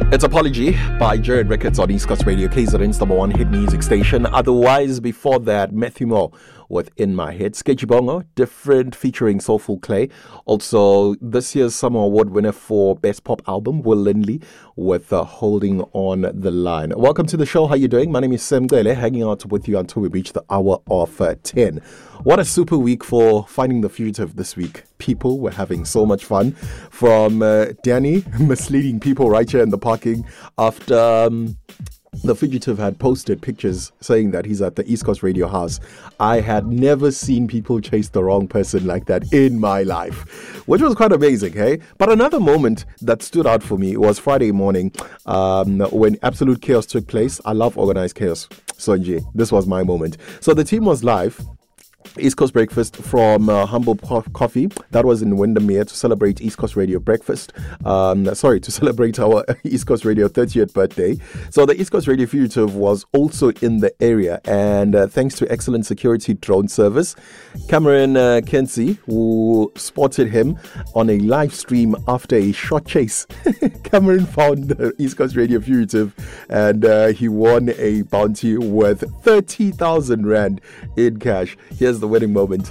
It's Apology by Jared Records on East Coast Radio, KZN's number one hit music station. Otherwise, before that, Matthew Moore with In My Head. Sketchy Bongo, different, featuring Soulful Clay. Also, this year's Summer Award winner for Best Pop Album, Will Lindley, with Holding On the Line. Welcome to the show. How you doing? My name is Sam Gele, hanging out with you until we reach the hour of 10. What a super week for Finding the Fugitive this week. People were having so much fun. From Danny misleading people right here in the parking after the fugitive had posted pictures saying that he's at the East Coast Radio House. I had never seen people chase the wrong person like that in my life, which was quite amazing, hey? But another moment that stood out for me was Friday morning when absolute chaos took place. I love organized chaos. So, this was my moment. So the team was live. East Coast Breakfast from Humble Coffee. That was in Windermere to celebrate East Coast Radio Breakfast. To celebrate our East Coast Radio 30th birthday. So the East Coast Radio Fugitive was also in the area, and thanks to excellent security drone service, Cameron Kenzie, who spotted him on a live stream after a short chase. Cameron found the East Coast Radio Fugitive, and he won a bounty worth 30,000 Rand in cash. Here's the winning moment.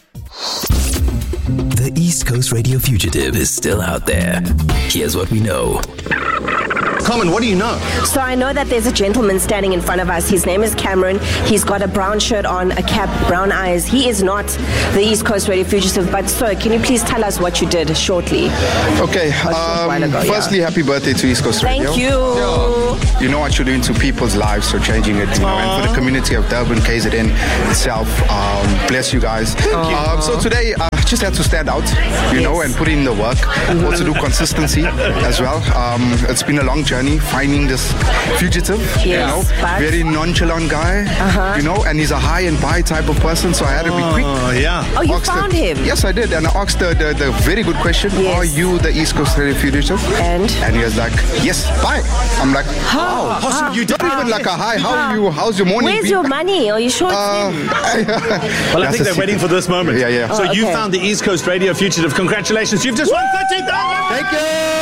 The East Coast Radio Fugitive is still out there. Here's what we know. Carmen, what do you know? So I know that there's a gentleman standing in front of us. His name is Cameron. He's got a brown shirt on, a cap, brown eyes. He is not the East Coast Radio Fugitive, but sir, can you please tell us what you did shortly? Okay, firstly, happy birthday to East Coast Radio. Thank you. Yeah. You know what you're doing to people's lives, so changing it, you know, and for the community of Durban, KZN itself, bless you guys. So today, I just had to stand out, you know, and put in the work, also do consistency as well. It's been a long journey finding this fugitive, you know, very nonchalant guy, you know, and he's a high and buy type of person, so I had to be quick. Oh, you found him? Yes, I did, and I asked the very good question, are you the East Coast Radio Fugitive? And he was like, yes, bye. I'm like, how? You didn't even like a hi, how's your morning? Where's your money? Are you sure it's him? Well, I think they're waiting for this moment. Yeah. So you found the East Coast Radio Fugitive. Congratulations, you've just won 13,000! Thank you!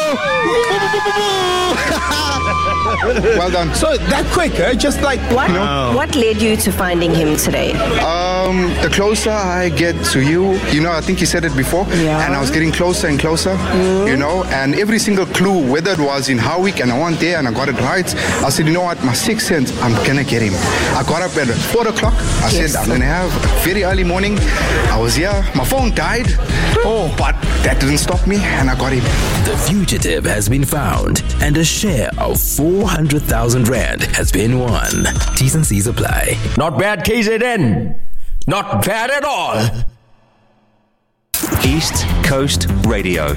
Well done. So that quick, just like what? What led you to finding him today? The closer I get to you, you know, I think you said it before, and I was getting closer and closer, you know, and every single clue, whether it was in Howick and I went there and I got it right, I said, you know what, my sixth sense, I'm gonna get him. I got up at 4 o'clock. I said, I'm gonna have a very early morning. I was here. My phone died, but that didn't stop me, and I got him. The fugitive has been found, and a share of 400,000 Rand has been won. T's and C's apply. Not bad, KZN. Not bad at all. East Coast Radio.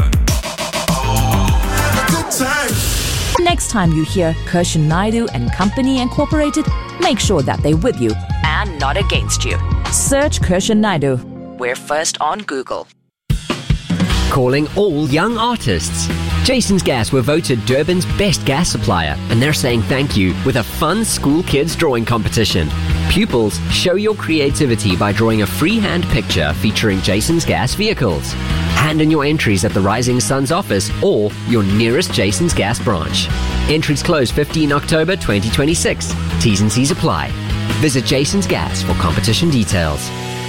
Next time you hear Kirshan Naidu and Company Incorporated, make sure that they're with you and not against you. Search Kirshan Naidu. We're first on Google. Calling all young artists. Jason's Gas were voted Durban's best gas supplier, and they're saying thank you with a fun school kids drawing competition. Pupils, show your creativity by drawing a freehand picture featuring Jason's Gas vehicles. Hand in your entries at the Rising Suns office or your nearest Jason's Gas branch. Entries close 15 October 2026. T's and C's apply. Visit Jason's Gas for competition details.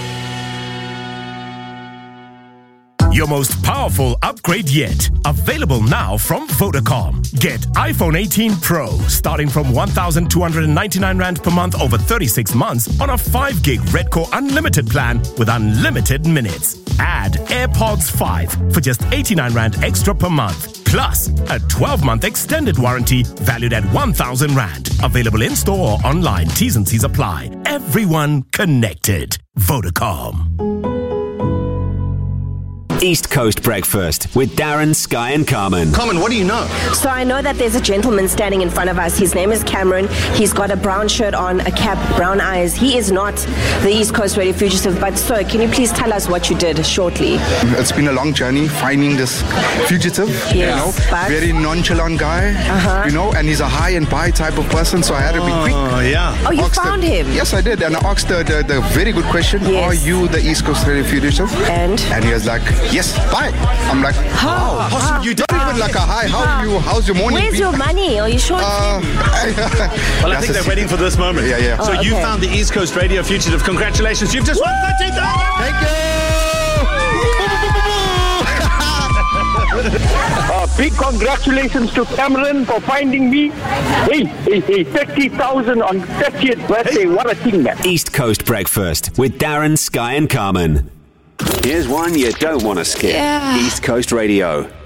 Your most powerful upgrade yet. Available now from Vodacom. Get iPhone 18 Pro starting from 1,299 Rand per month over 36 months on a 5 gig Redcore Unlimited plan with unlimited minutes. Add AirPods 5 for just 89 Rand extra per month. Plus, a 12-month extended warranty valued at 1,000 Rand. Available in-store or online. T's and C's apply. Everyone connected. Vodacom. East Coast Breakfast with Darren, Sky and Carmen. Carmen, what do you know? So I know that there's a gentleman standing in front of us. His name is Cameron. He's got a brown shirt on, a cap, brown eyes. He is not the East Coast Radio Fugitive, but sir, can you please tell us what you did shortly? It's been a long journey finding this fugitive, you know, very nonchalant guy, you know, and he's a high and buy type of person, so I had to be quick. Oh, you found him? Yes, I did, and I asked the very good question, are you the East Coast Radio Fugitive? And he was like, yes, bye. I'm like, how? You didn't even like a hi. How's your morning? Where's your money? Are you sure? Well, I think they're waiting for this moment. Yeah. So you found the East Coast Radio Fugitive. Congratulations. You've just won 13,000. Thank you. Big congratulations to Cameron for finding me. Hey, 30,000 on 30th birthday. What a thing, man. East Coast Breakfast with Darren, Sky and Carmen. Here's one you don't want to skip. East Coast Radio.